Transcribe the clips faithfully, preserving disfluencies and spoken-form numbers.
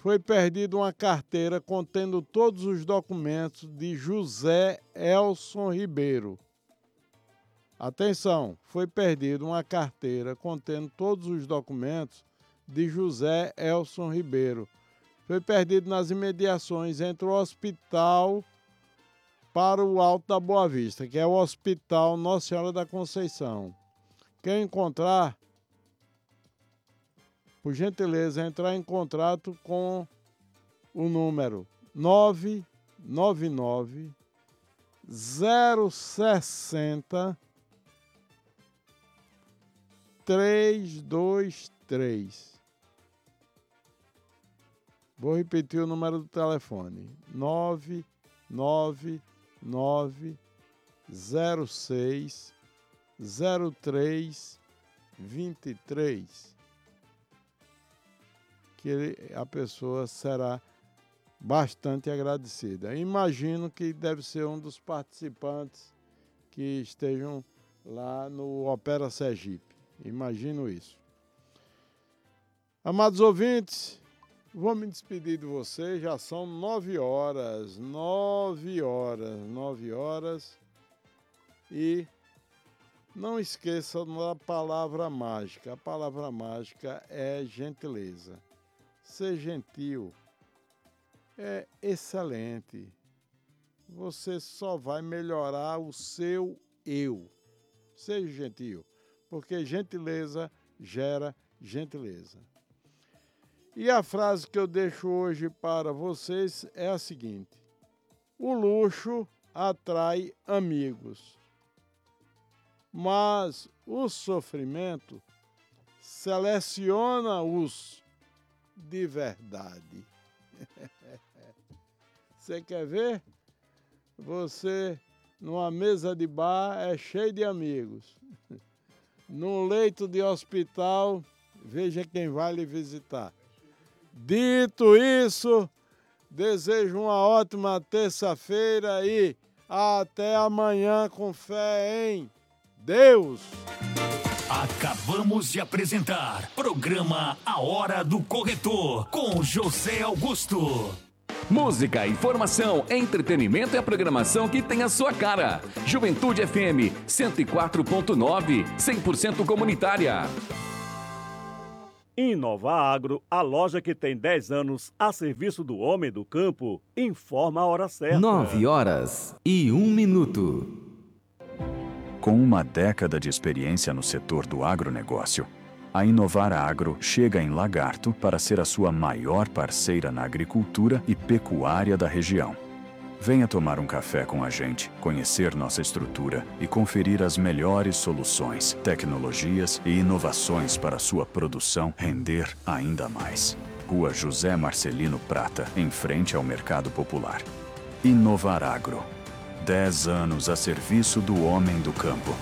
foi perdida uma carteira contendo todos os documentos de José Elson Ribeiro. Atenção, foi perdida uma carteira contendo todos os documentos de José Elson Ribeiro. Foi perdido nas imediações entre o hospital para o Alto da Boa Vista, que é o Hospital Nossa Senhora da Conceição. Quem encontrar, por gentileza, entrar em contato com o número nove nove nove, zero seis zero, três dois três. Vou repetir o número do telefone. nove nove nove, zero seis, zero três dois três. Que a pessoa será bastante agradecida. Imagino que deve ser um dos participantes que estejam lá no Opera Sergipe. Imagino isso. Amados ouvintes, vou me despedir de vocês. Já são nove horas, nove horas, nove horas. E não esqueçam da palavra mágica. A palavra mágica é gentileza. Ser gentil é excelente. Você só vai melhorar o seu eu. Seja gentil, porque gentileza gera gentileza. E a frase que eu deixo hoje para vocês é a seguinte: o luxo atrai amigos, mas o sofrimento seleciona-os de verdade. Você quer ver? Você, numa mesa de bar, é cheio de amigos. Num leito de hospital, veja quem vai lhe visitar. Dito isso, desejo uma ótima terça-feira e até amanhã com fé em Deus. Acabamos de apresentar programa A Hora do Corretor com José Augusto. Música, informação, entretenimento e a programação que tem a sua cara. Juventude F M cento e quatro ponto nove, cem por cento comunitária. Inova Agro, a loja que tem dez anos a serviço do homem do campo, informa a hora certa. nove horas e um minuto. Com uma década de experiência no setor do agronegócio, a Inovar Agro chega em Lagarto para ser a sua maior parceira na agricultura e pecuária da região. Venha tomar um café com a gente, conhecer nossa estrutura e conferir as melhores soluções, tecnologias e inovações para sua produção render ainda mais. Rua José Marcelino Prata, em frente ao Mercado Popular. Inovar Agro. Dez anos a serviço do homem do campo.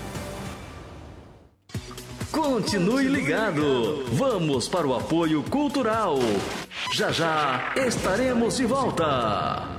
Continue ligado. Vamos para o apoio cultural. Já já estaremos de volta.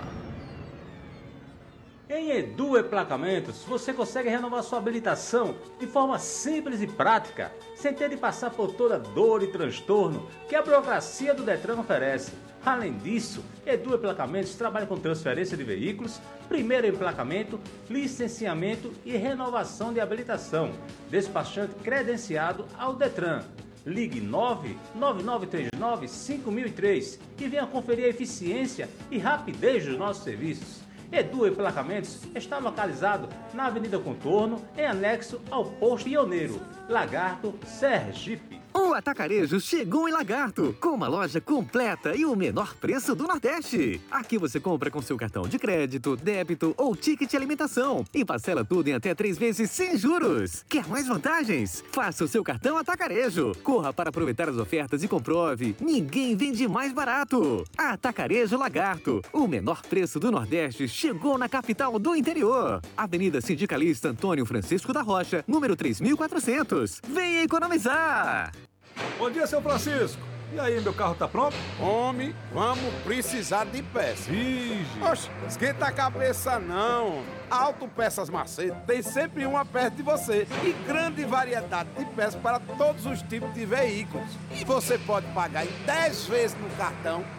Em Edu Emplacamentos, você consegue renovar sua habilitação de forma simples e prática, sem ter de passar por toda dor e transtorno que a burocracia do Detran oferece. Além disso, Edu Emplacamentos trabalha com transferência de veículos, primeiro emplacamento, licenciamento e renovação de habilitação. Despachante credenciado ao Detran. Ligue nove nove nove três nove cinco mil e três e venha conferir a eficiência e rapidez dos nossos serviços. Edu Emplacamentos está localizado na Avenida Contorno, em anexo ao Posto Pioneiro, Lagarto, Sergipe. O Atacarejo chegou em Lagarto, com uma loja completa e o menor preço do Nordeste. Aqui você compra com seu cartão de crédito, débito ou ticket alimentação e parcela tudo em até três vezes sem juros. Quer mais vantagens? Faça o seu cartão Atacarejo. Corra para aproveitar as ofertas e comprove. Ninguém vende mais barato. Atacarejo Lagarto, o menor preço do Nordeste chegou na capital do interior. Avenida Sindicalista Antônio Francisco da Rocha, número três mil e quatrocentos. Venha economizar! Bom dia, seu Francisco. E aí, meu carro tá pronto? Homem, vamos precisar de peças. Vige. Oxe, esquenta a cabeça não. Auto Peças Macedo tem sempre uma perto de você e grande variedade de peças para todos os tipos de veículos. E você pode pagar em dez vezes no cartão